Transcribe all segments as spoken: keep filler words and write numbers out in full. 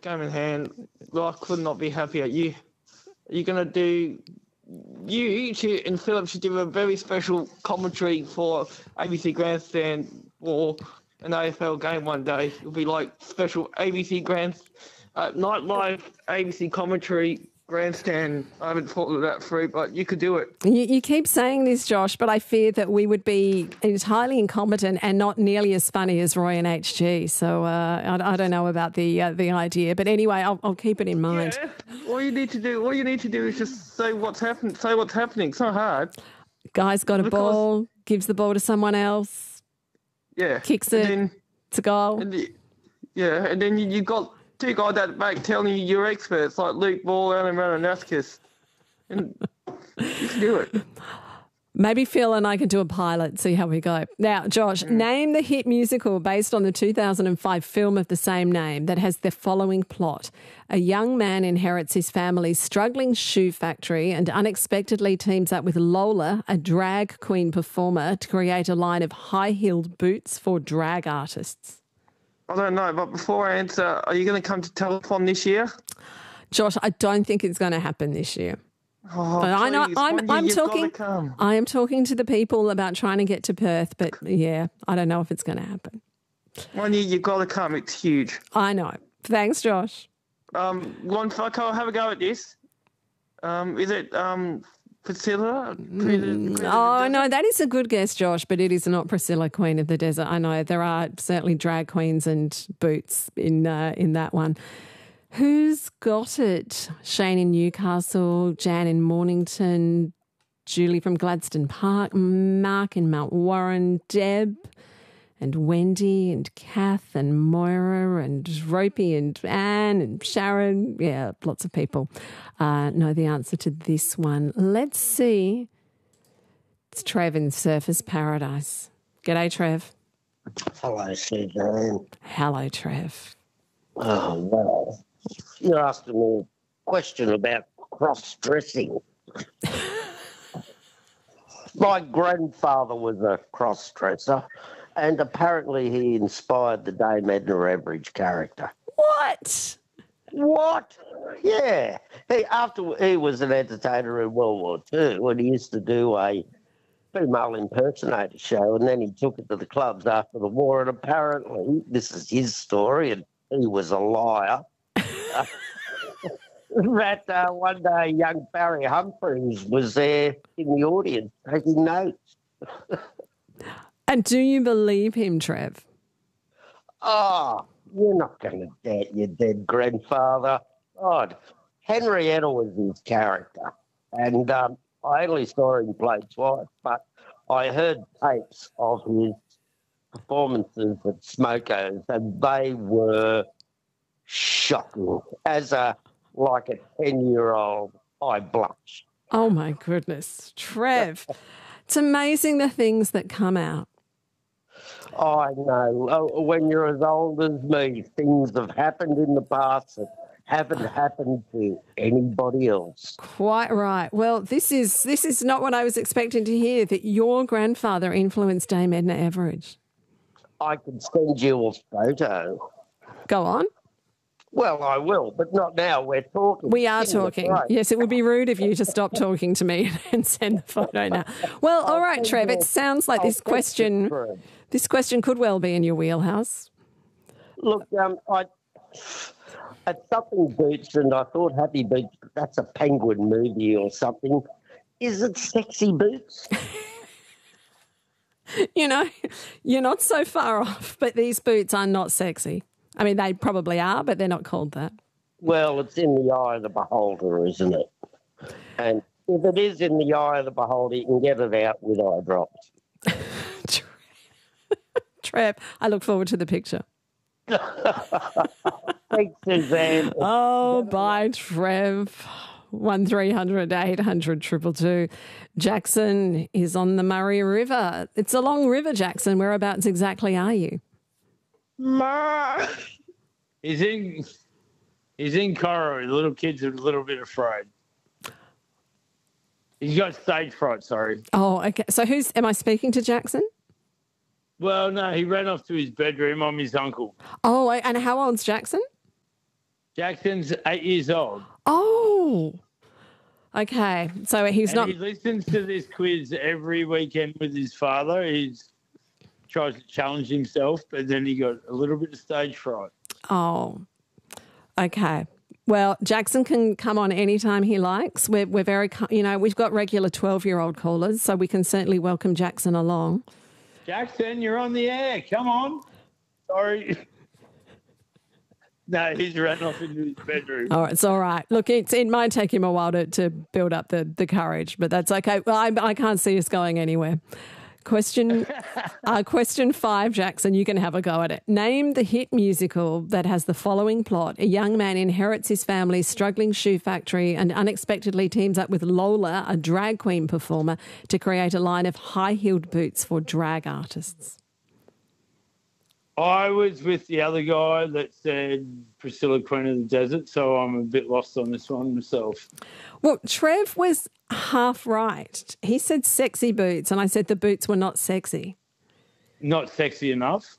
game in hand. Well, I could not be happier. You, you're going to do... You should, and Philip should do a very special commentary for A B C Grandstand for an A F L game one day. It'll be like special A B C Grand... Uh, night live A B C commentary... Grandstand. I haven't thought of that through, but you could do it. You, you keep saying this, Josh, but I fear that we would be entirely incompetent and not nearly as funny as Roy and H G. So uh, I, I don't know about the uh, the idea, but anyway, I'll, I'll keep it in mind. Yeah. All you need to do, all you need to do is just say what's happened. Say what's happening. It's not hard. Guy's got a because, ball, gives the ball to someone else. Yeah. Kicks it. Then, to goal. And the, yeah, and then you, you got. Two guys at the back telling you you're experts, like Luke Ball and Ranaskis. And you can do it. Maybe Phil and I can do a pilot, see how we go. Now, Josh, mm. name the hit musical based on the two thousand five film of the same name that has the following plot. A young man inherits his family's struggling shoe factory and unexpectedly teams up with Lola, a drag queen performer, to create a line of high-heeled boots for drag artists. I don't know, but before I answer, are you going to come to Telethon this year? Josh, I don't think it's going to happen this year. Oh, but I know please, I'm, I'm talking. I am talking to the people about trying to get to Perth, but yeah, I don't know if it's going to happen. One year you've got to come. It's huge. I know. Thanks, Josh. Um, one, I'll have a go at this. Um, is it um? Priscilla? Mm, oh, no, that is a good guess, Josh, but it is not Priscilla, Queen of the Desert. I know there are certainly drag queens and boots in uh, in that one. Who's got it? Shane in Newcastle, Jan in Mornington, Julie from Gladstone Park, Mark in Mount Warren, Deb and Wendy and Kath and Moira and Ropey and Anne and Sharon. Yeah, lots of people uh, know the answer to this one. Let's see. It's Trev in Surfers Paradise. G'day, Trev. Hello, Suzanne. Hello, Trev. Oh, well, you're asking me a question about cross-dressing. My grandfather was a cross-dresser. And apparently he inspired the Dame Edna Everage character. What? What? Yeah. He, after he was an entertainer in World War Two, and he used to do a female impersonator show, and then he took it to the clubs after the war, and apparently, this is his story, and he was a liar, uh, that uh, one day young Barry Humphries was there in the audience taking notes. And do you believe him, Trev? Oh, you're not going to doubt your dead grandfather. God, Henrietta was his character. And um, I only saw him play twice, but I heard tapes of his performances at Smoko's, and they were shocking. As a, like a ten-year-old, I blushed. Oh, my goodness. Trev, it's amazing the things that come out. I know. When you're as old as me, things have happened in the past that haven't happened to anybody else. Quite right. Well, this is this is not what I was expecting to hear, that your grandfather influenced Dame Edna Everage. I could send you a photo. Go on. Well, I will, but not now. We're talking. We are talking. Yes, it would be rude of you to stop talking to me and send the photo now. Well, all right, Trev, it sounds like this question this question could well be in your wheelhouse. Look, um, I at Something Boots, and I thought Happy Boots, that's a Penguin movie or something. Is it Sexy Boots? You know, you're not so far off, but these boots are not sexy. I mean, they probably are, but they're not called that. Well, it's in the eye of the beholder, isn't it? And if it is in the eye of the beholder, you can get it out with eye drops. Trev, I look forward to the picture. Thanks, Suzanne. Oh, bye, Trev. one three hundred eight hundred two two two. Jackson is on the Murray River. It's a long river, Jackson. Whereabouts exactly are you? Ma. He's in he's in Coro. The little kid's a little bit afraid. He's got stage fright, sorry. Oh, okay. So who's am I speaking to, Jackson? Well, no, he ran off to his bedroom. I'm his uncle. Oh, and how old's Jackson? Jackson's eight years old. Oh, okay. So he's And not. he listens to this quiz every weekend with his father. He tries to challenge himself, but then he got a little bit of stage fright. Oh, okay. Well, Jackson can come on anytime he likes. We're we're very, co- you know, we've got regular twelve-year-old callers, so we can certainly welcome Jackson along. Jackson, you're on the air. Come on. Sorry. No, he's ran off into his bedroom. Oh, it's all right. Look, it's, it might take him a while to, to build up the, the courage, but that's okay. Well, I, I can't see us going anywhere. Question uh, question five, Jackson, you can have a go at it. Name the hit musical that has the following plot. A young man inherits his family's struggling shoe factory and unexpectedly teams up with Lola, a drag queen performer, to create a line of high-heeled boots for drag artists. I was with the other guy that said Priscilla, Queen of the Desert, so I'm a bit lost on this one myself. Well, Trev was half right. He said sexy boots, and I said the boots were not sexy. Not sexy enough.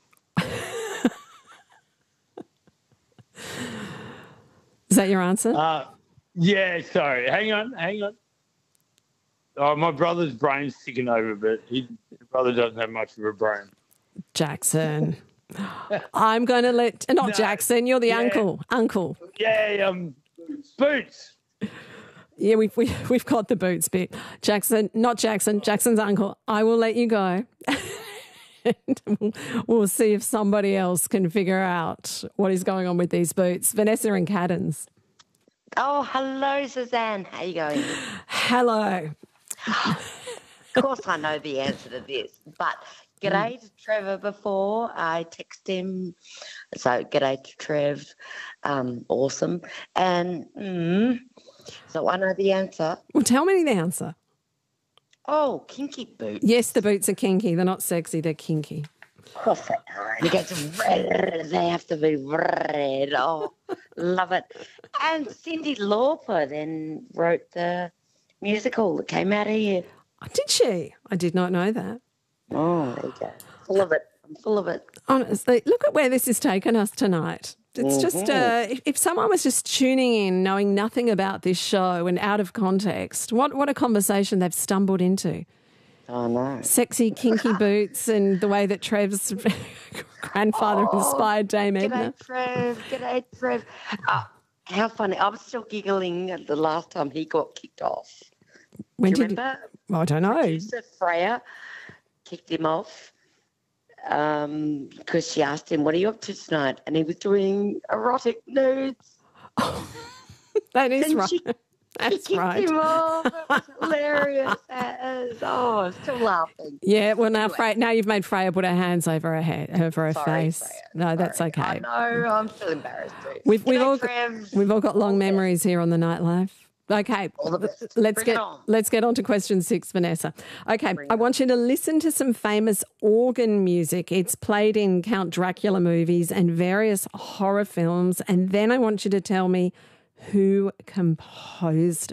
Is that your answer? Uh, yeah, sorry. Hang on, hang on. Oh, my brother's brain's ticking over, but he, his brother doesn't have much of a brain. Jackson. I'm going to let... Not No, Jackson, you're the yeah. uncle. Uncle. Yeah, um, boots. Yeah, we've, we, we've got the boots bit. Jackson, not Jackson, Jackson's uncle. I will let you go. And we'll, we'll see if somebody else can figure out what is going on with these boots. Vanessa and Caddens. Oh, hello, Suzanne. How you going? Hello. Of course I know the answer to this, but g'day to Trevor before. I text him. So g'day to Trev. Um, awesome. And mm, so I know the answer. Well, tell me the answer. Oh, kinky boots. Yes, the boots are kinky. They're not sexy. They're kinky. Of course they are. And it gets red. They have to be red. Oh, love it. And Cyndi Lauper then wrote the musical that came out of here. Oh, did she? I did not know that. Oh, there you go. Full of it. I'm full of it. Honestly, look at where this has taken us tonight. It's just, uh, if, if someone was just tuning in, knowing nothing about this show and out of context, what, what a conversation they've stumbled into. Oh, no. Sexy, kinky boots and the way that Trev's grandfather Oh, inspired Dame Edna. G'day, Trev. G'day, Trev. Uh, how funny. I was still giggling at the last time he got kicked off. When Do you did remember? Well, I don't know. Producer Freya kicked him off um, because she asked him, what are you up to tonight? And he was doing erotic nudes. That is And right. she- That's He kicked right. him off. It was hilarious. As, oh, I'm still laughing. Yeah, well, now Freya, now you've made Freya put her hands over her head, over her Sorry, face. Freya. No, that's Sorry. okay. I know. I'm still embarrassed too. We've we've G'day, all Trev. we've all got long memories here on the Nightlife. Okay, All the best. let's Bring get it on. let's get on to question six, Vanessa. Okay, Bring I it want you to listen to some famous organ music. It's played in Count Dracula movies and various horror films, and then I want you to tell me who composed